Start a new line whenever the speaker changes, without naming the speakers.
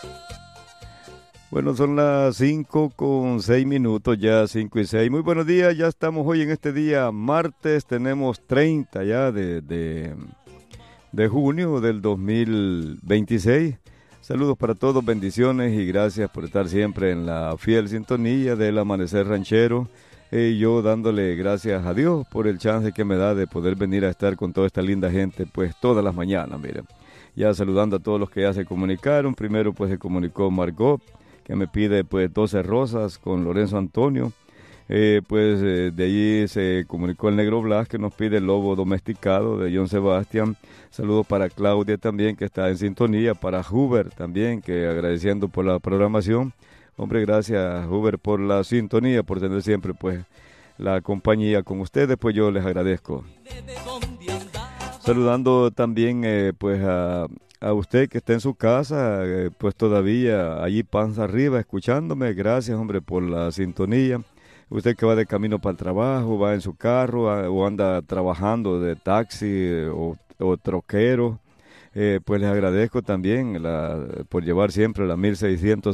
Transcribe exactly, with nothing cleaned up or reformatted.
Bueno, son las cinco con seis minutos, ya cinco y seis. Muy buenos días, ya estamos hoy en este día martes, tenemos treinta ya de, de, de junio del dos mil veintiséis. Saludos para todos, bendiciones y gracias por estar siempre en la fiel sintonía del Amanecer Ranchero. Y yo dándole gracias a Dios por el chance que me da de poder venir a estar con toda esta linda gente, pues todas las mañanas, miren. Ya saludando a todos los que ya se comunicaron. Primero pues se comunicó Margot, que me pide pues doce rosas con Lorenzo Antonio. Eh, pues eh, de allí se comunicó el Negro Blas, que nos pide el lobo domesticado de John Sebastián. Saludos para Claudia también, que está en sintonía, para Huber también, que agradeciendo por la programación. Hombre, gracias Huber por la sintonía, por tener siempre pues la compañía con ustedes, pues yo les agradezco. Saludando también eh, pues a, a usted que está en su casa, eh, pues todavía allí panza arriba escuchándome. Gracias, hombre, por la sintonía. Usted que va de camino para el trabajo, va en su carro a, o anda trabajando de taxi eh, o, o troquero, eh, pues les agradezco también la, por llevar siempre la mil seiscientos